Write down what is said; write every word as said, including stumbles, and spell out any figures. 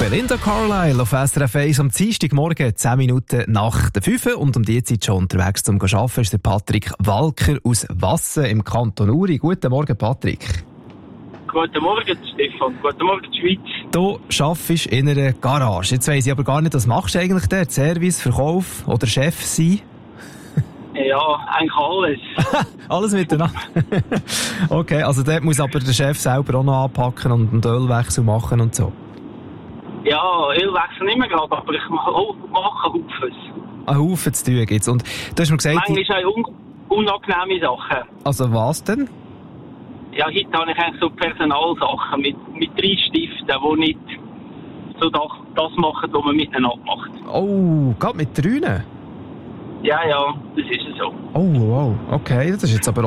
Belinda Carlisle auf S R F eins am Dienstagmorgen, zehn Minuten nach der fünf und um die Zeit schon unterwegs zum Arbeiten ist der Patrick Walker aus Wassen im Kanton Uri. Guten Morgen, Patrick. Guten Morgen, Stefan. Guten Morgen, Schweiz. Du arbeitest in einer Garage. Jetzt weiss ich aber gar nicht, was machst du eigentlich dort? Service, Verkauf oder Chef sein? Ja, eigentlich alles. Alles miteinander. Okay, also dort muss aber der Chef selber auch noch anpacken und einen Ölwechsel machen und so. Ja, Ölwechsel nicht mehr gerade, aber ich mache Haufens. Ein Haufen zu tun gibt's. Und du hast mir gesagt... Manchmal auch un- unangenehme Sachen. Also was denn? Ja, heute habe ich eigentlich so Personalsachen mit, mit drei Stiften, die nicht so das, das machen, was man miteinander macht. Oh, gerade mit drei? Ja, ja, das ist so. Oh, wow, okay, das ist jetzt aber